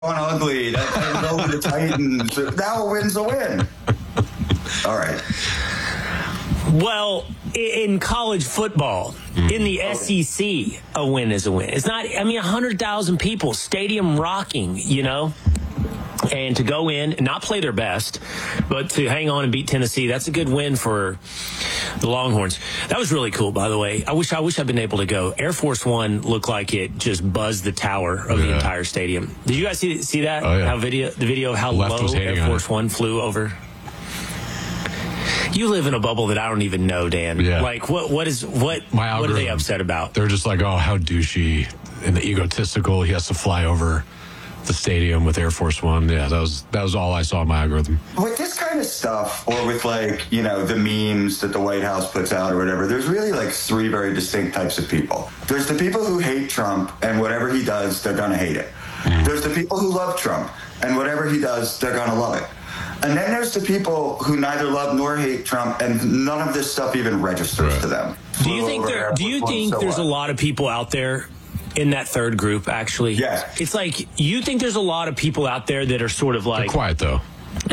ugly. That over the Titans. That wins the win. All right. Well, in college football, in the SEC, a win is a win. It's not, 100,000 people, stadium rocking, and to go in and not play their best, but to hang on and beat Tennessee, that's a good win for the Longhorns. That was really cool, by the way. I wish I'd been able to go. Air Force One looked like it just buzzed the tower of the entire stadium. Did you guys see that? Oh, yeah. The video of how low Air Force One flew over? You live in a bubble that I don't even know, Dan. Yeah. Like, what are they upset about? They're just like, oh, how douchey and egotistical. He has to fly over the stadium with Air Force One. Yeah, that was all I saw in my algorithm. With this kind of stuff, or with the memes that the White House puts out or whatever, there's really three very distinct types of people. There's the people who hate Trump, and whatever he does, they're going to hate it. There's the people who love Trump, and whatever he does, they're going to love it. And then there's the people who neither love nor hate Trump, and none of this stuff even registers to them. Do you think there's a lot of people out there in that third group, actually? Yeah. It's like, you think there's a lot of people out there that are sort of like... They're quiet, though.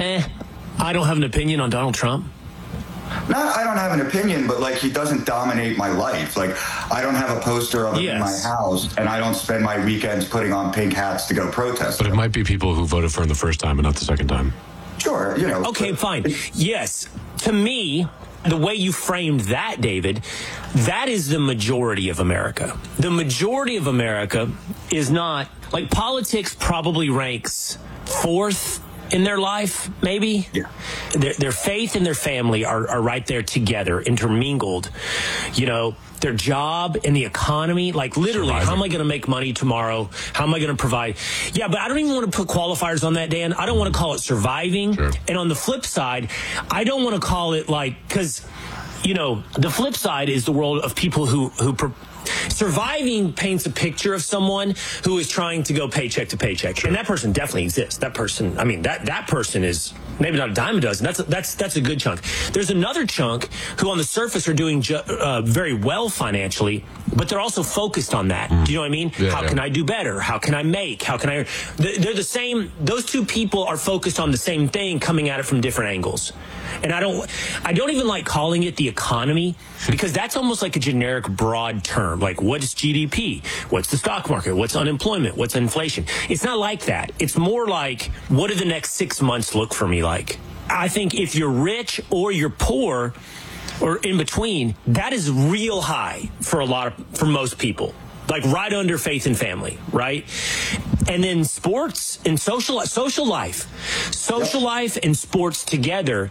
I don't have an opinion on Donald Trump. No, I don't have an opinion, but he doesn't dominate my life. I don't have a poster of him in my house, and I don't spend my weekends putting on pink hats to go protest. But it might be people who voted for him the first time and not the second time. Sure, Okay, fine. Yes, to me, the way you framed that, David, that is the majority of America. The majority of America is not, politics probably ranks fourth in their life, maybe. Yeah. Their faith and their family are right there together, intermingled. Their job and the economy, literally, surviving. How am I going to make money tomorrow? How am I going to provide? Yeah, but I don't even want to put qualifiers on that, Dan. I don't want to call it surviving. Sure. And on the flip side, I don't want to call it because, the flip side is the world of people who surviving paints a picture of someone who is trying to go paycheck to paycheck. Sure. And that person definitely exists. That person, that person is maybe not a dime a dozen. That's a good chunk. There's another chunk who on the surface are doing very well financially, but they're also focused on that. Do you know what I mean? Yeah, how can I do better? How can I make? They're the same. Those two people are focused on the same thing, coming at it from different angles. And I don't even like calling it the economy, because that's almost like a generic broad term. What's GDP? What's the stock market? What's unemployment? What's inflation? It's not like that. It's more like, what do the next 6 months look for me like? I think if you're rich or you're poor or in between, that is real high for most people. Right under faith and family, right? And then sports and social life and sports together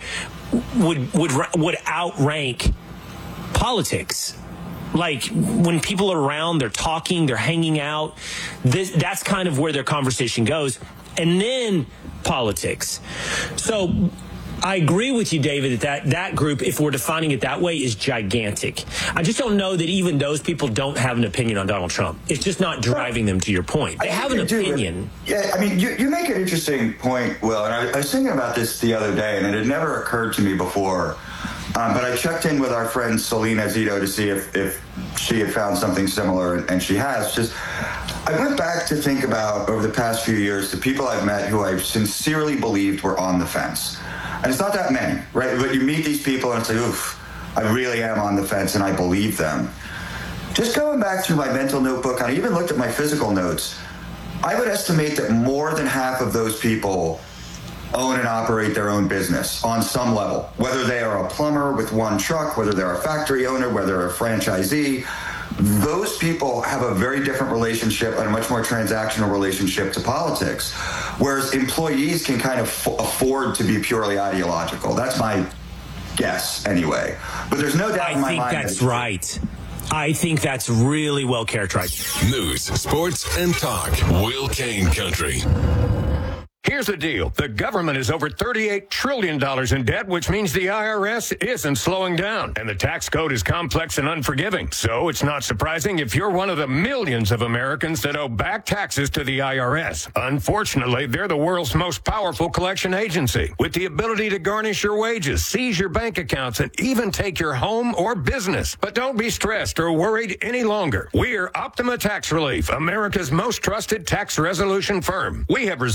would outrank politics. When people are around, they're talking, they're hanging out. That's kind of where their conversation goes. And then politics. So I agree with you, David, that group, if we're defining it that way, is gigantic. I just don't know that even those people don't have an opinion on Donald Trump. It's just not driving them to your point. They have an opinion. Yeah, you make an interesting point, Will, and I was thinking about this the other day, and it had never occurred to me before. But I checked in with our friend Selena Zito to see if she had found something similar, and she has. I went back to think about, over the past few years, the people I've met who I sincerely believed were on the fence. And it's not that many, right? But you meet these people and it's like, oof, I really am on the fence and I believe them. Just going back through my mental notebook, and I even looked at my physical notes, I would estimate that more than half of those people own and operate their own business on some level. Whether they are a plumber with one truck, whether they're a factory owner, whether they're a franchisee, those people have a very different relationship and a much more transactional relationship to politics, whereas employees can kind of afford to be purely ideological. That's my guess, anyway. But there's no doubt in my mind. I think that's right. I think that's really well characterized. News, sports, and talk. Will Kane Country. Here's the deal. The government is over $38 trillion in debt, which means the IRS isn't slowing down. And the tax code is complex and unforgiving. So it's not surprising if you're one of the millions of Americans that owe back taxes to the IRS. Unfortunately, they're the world's most powerful collection agency, with the ability to garnish your wages, seize your bank accounts, and even take your home or business. But don't be stressed or worried any longer. We're Optima Tax Relief, America's most trusted tax resolution firm. We have